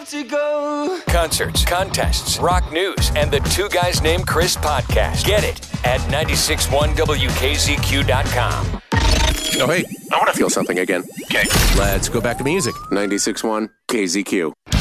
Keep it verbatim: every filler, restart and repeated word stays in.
to go. Concerts, contests, rock news, and the Two Guys Named Chris podcast. Get it at nine six one W K Z Q dot com. Oh, hey, I want to feel something again. Okay. Let's go back to music. ninety-six point one K Z Q.